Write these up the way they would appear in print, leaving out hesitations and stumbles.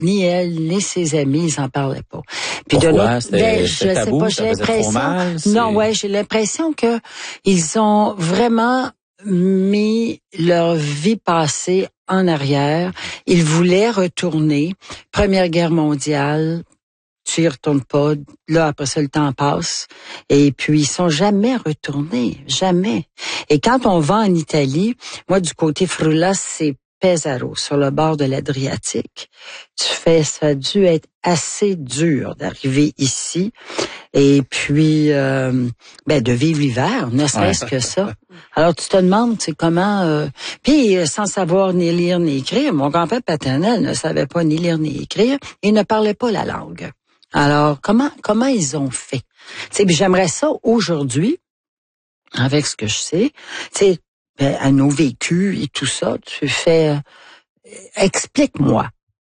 ni elle, ni ses amis, ils en parlaient pas. Puis pourquoi? Je tabou, sais pas, j'ai l'impression. Non, ouais, j'ai l'impression que ils ont vraiment mis leur vie passée en arrière. Ils voulaient retourner. Première Guerre mondiale. Tu y retournes pas. Là, après ça, le temps passe. Et puis, ils sont jamais retournés. Jamais. Et quand on va en Italie, moi, du côté Frulas, c'est Pesaro, sur le bord de l'Adriatique. Ça a dû être assez dur d'arriver ici. Et puis, de vivre l'hiver, ne serait-ce que ça. Alors, tu te demandes, c'est comment... Puis, sans savoir ni lire ni écrire, mon grand-père paternel ne savait pas ni lire ni écrire et ne parlait pas la langue. Alors, comment ils ont fait? Tu sais, j'aimerais ça aujourd'hui, avec ce que je sais, tu sais, à nos vécus et tout ça, tu fais... Explique-moi.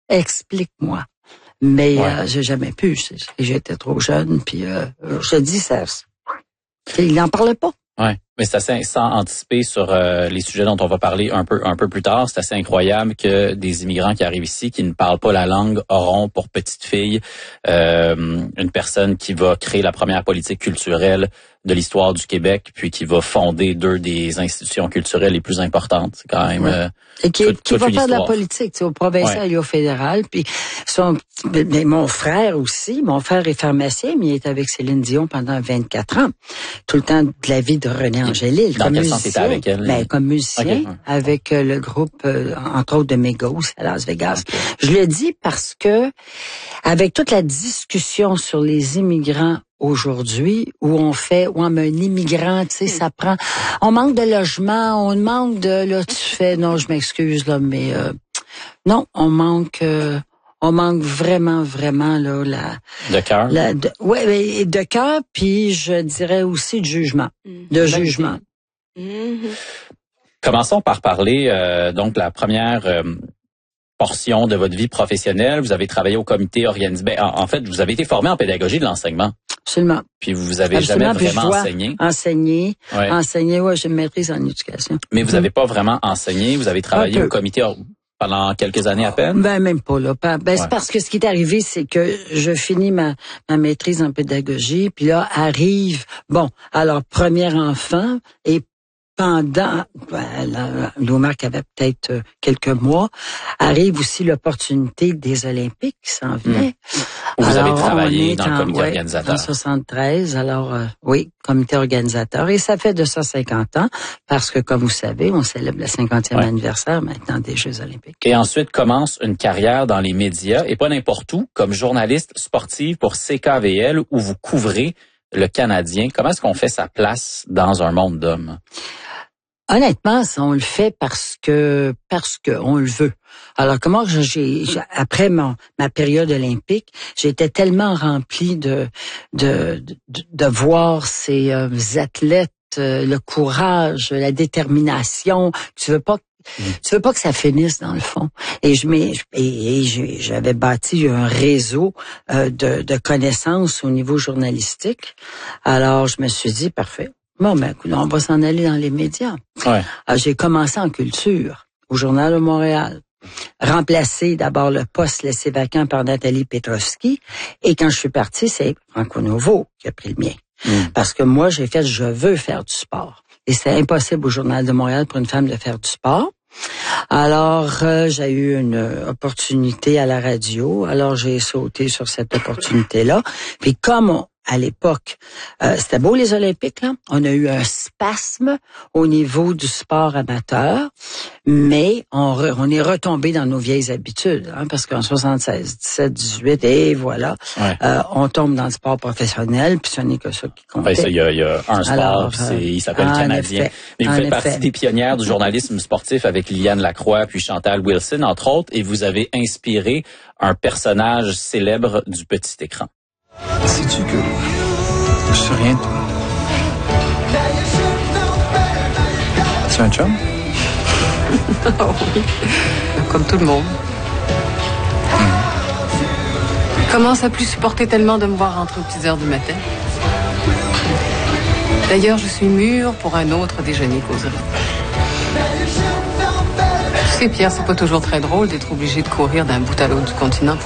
Mais j'ai jamais pu. J'étais trop jeune, puis je te dis, ça... Il n'en parlait pas. Ouais, mais c'est assez, sans anticiper sur les sujets dont on va parler un peu plus tard, c'est assez incroyable que des immigrants qui arrivent ici, qui ne parlent pas la langue, auront pour petite fille une personne qui va créer la première politique culturelle de l'histoire du Québec, puis qui va fonder deux des institutions culturelles les plus importantes. C'est quand même et qui va faire de la politique, tu sais, au provincial et au fédéral. Puis mon frère aussi, mon frère est pharmacien, mais il est avec Céline Dion pendant 24 ans. Tout le temps de la vie de René Angélil. Dans quel sens t'étais avec elle? Comme musicien, avec le groupe, entre autres, de Migos à Las Vegas. Okay. Je le dis parce que, avec toute la discussion sur les immigrants aujourd'hui, mais un immigrant, tu sais, ça prend, on manque de logement, on manque non, je m'excuse, là, mais, non, on manque vraiment, là, de cœur. De cœur, puis je dirais aussi de jugement. De jugement. Commençons par parler, donc, la première, portion de votre vie professionnelle. Vous avez travaillé au comité organisé. En fait, vous avez été formé en pédagogie de l'enseignement. Absolument. Puis vous avez jamais vraiment enseigné. Enseigner, j'ai une maîtrise en éducation. Mais vous n'avez pas vraiment enseigné. Vous avez travaillé au comité pendant quelques années à peine. Même pas là. C'est parce que ce qui est arrivé, c'est que je finis ma maîtrise en pédagogie, puis là arrive premier enfant et pendant, Louis-Marc qui avait peut-être quelques mois, arrive aussi l'opportunité des Olympiques qui s'en venaient. Vous avez travaillé dans le comité organisateur. En 73, comité organisateur. Et ça fait de ça 50 ans, parce que, comme vous savez, on célèbre le 50e anniversaire maintenant des Jeux olympiques. Et ensuite commence une carrière dans les médias, et pas n'importe où, comme journaliste sportive pour CKVL, où vous couvrez le Canadien. Comment est-ce qu'on fait sa place dans un monde d'hommes? Honnêtement, on le fait parce que on le veut. Alors comment après ma période olympique, j'étais tellement remplie de voir ces athlètes, le courage, la détermination. Tu veux pas que ça finisse dans le fond. Et j'avais bâti un réseau de connaissances au niveau journalistique. Alors je me suis dit parfait. Bon, on va s'en aller dans les médias. Ouais. Alors, j'ai commencé en culture, au Journal de Montréal. Remplacé d'abord le poste laissé vacant par Nathalie Petrovski. Et quand je suis partie, c'est Franco Novo qui a pris le mien. Parce que moi, je veux faire du sport. Et c'est impossible au Journal de Montréal pour une femme de faire du sport. Alors, j'ai eu une opportunité à la radio. Alors, j'ai sauté sur cette opportunité-là. Puis comme à l'époque, c'était beau les Olympiques, là. On a eu un spasme au niveau du sport amateur, mais on est retombé dans nos vieilles habitudes, parce qu'en 76, 17, 18, et voilà, on tombe dans le sport professionnel, puis ce n'est que ça qui compte. Il y a un sport, il s'appelle Canadien. Mais vous faites partie des pionnières du journalisme sportif avec Liliane Lacroix puis Chantal Wilson, entre autres, et vous avez inspiré un personnage célèbre du petit écran. Sais-tu que je sais rien de toi? As-tu un chum? Oh oui, comme tout le monde. Je commence à plus supporter tellement de me voir rentrer aux petites heures du matin. D'ailleurs, je suis mûre pour un autre déjeuner causerie. Tu sais, Pierre, c'est pas toujours très drôle d'être obligé de courir d'un bout à l'autre du continent.